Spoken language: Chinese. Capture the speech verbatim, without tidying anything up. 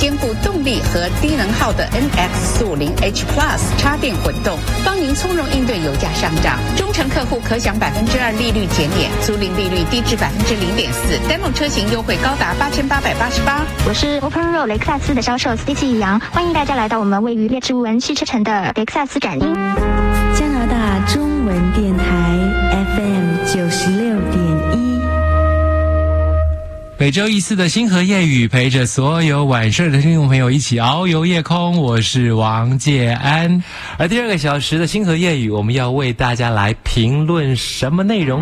兼顾动力和低能耗的 N X 四五零 H Plus 插电混动，帮您从容应对油价上涨。忠诚客户可享百分之二利率减免，租赁利率低至百分之零点四 ，demo 车型优惠高达八千八百八十八。 我是 Open Road 雷克萨斯的销售 Stacy 杨，欢迎大家来到我们位于列治文汽车城的雷克萨斯展厅。 加拿大中文电台 F M 九十六点一。 每周一次的星河夜语，陪着所有晚睡的听众朋友一起遨游夜空，我是王介安。而第二个小时的星河夜语，我们要为大家来评论什么内容？